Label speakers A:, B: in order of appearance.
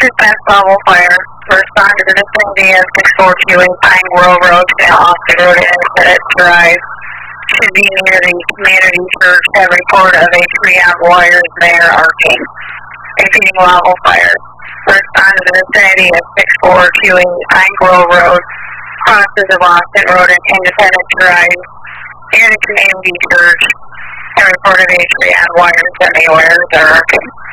A: Best level fire. Respond to the vicinity of 642 Pine Grove Road, Austin Road, and Drive. Should be near the community church. Have report of a tree on wires there arcing. Repeating level fire. Respond to the vicinity of 642 Pine Grove Road, crosses of Austin Road and Independence Drive, near the community church. Have report of a tree on wires and the wires are arcing.